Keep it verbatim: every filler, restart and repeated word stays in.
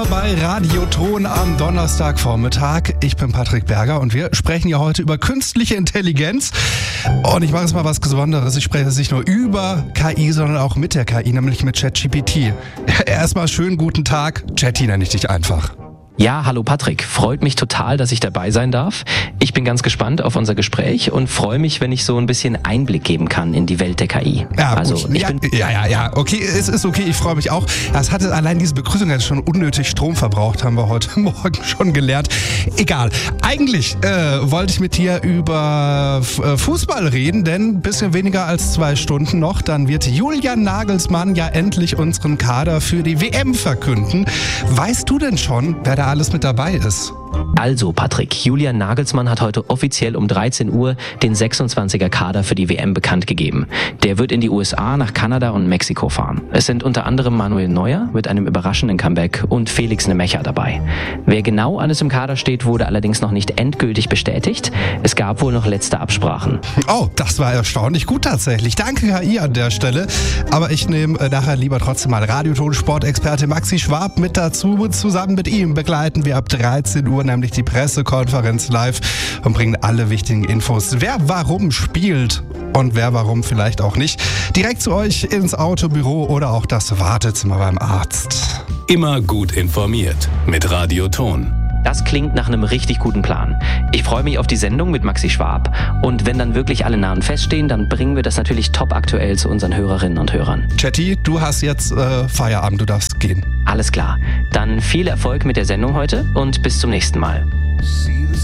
Uhr bei Radioton am Donnerstagvormittag. Ich bin Patrick Berger und wir sprechen ja heute über künstliche Intelligenz. Und ich mache jetzt mal was Besonderes. Ich spreche jetzt nicht nur über K I, sondern auch mit der K I, nämlich mit ChatGPT. Erstmal schönen guten Tag. Chatty nenne ich dich einfach. Ja, hallo Patrick. Freut mich total, dass ich dabei sein darf. Ich bin ganz gespannt auf unser Gespräch und freue mich, wenn ich so ein bisschen Einblick geben kann in die Welt der K I. Ja, also, gut. ich ja, bin ja, ja, ja. Okay, es ist okay. Ich freue mich auch. Das hatte allein diese Begrüßung hat schon unnötig Strom verbraucht, haben wir heute Morgen schon gelernt. Egal. Eigentlich äh, wollte ich mit dir über F- äh, Fußball reden, denn ein bisschen weniger als zwei Stunden noch, dann wird Julian Nagelsmann ja endlich unseren Kader für die W M verkünden. Weißt du denn schon, wer da alles mit dabei ist? Also Patrick, Julian Nagelsmann hat heute offiziell um dreizehn Uhr den sechsundzwanziger Kader für die W M bekannt gegeben. Der wird in die U S A, nach Kanada und Mexiko fahren. Es sind unter anderem Manuel Neuer mit einem überraschenden Comeback und Felix Nemecha dabei. Wer genau alles im Kader steht, wurde allerdings noch nicht endgültig bestätigt. Es gab wohl noch letzte Absprachen. Oh, das war erstaunlich gut tatsächlich. Danke K I an der Stelle. Aber ich nehme äh, nachher lieber trotzdem mal Radioton-Sportexperte Maxi Schwab mit dazu. Zusammen mit ihm begleiten wir ab dreizehn Uhr nämlich die Pressekonferenz live und bringen alle wichtigen Infos, wer warum spielt und wer warum vielleicht auch nicht, direkt zu euch ins Autobüro oder auch das Wartezimmer beim Arzt. Immer gut informiert mit Radioton. Das klingt nach einem richtig guten Plan. Ich freue mich auf die Sendung mit Maxi Schwab. Und wenn dann wirklich alle Namen feststehen, dann bringen wir das natürlich top aktuell zu unseren Hörerinnen und Hörern. Chatty, du hast jetzt äh, Feierabend, du darfst gehen. Alles klar. Dann viel Erfolg mit der Sendung heute und bis zum nächsten Mal.